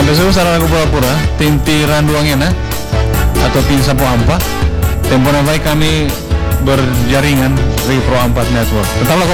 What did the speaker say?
Tersebut saran aku pura-pura tintiran duangnya atau tin sapo ampa. Tempo baik kami berjaringan di Pro 4 Network. Tetaplah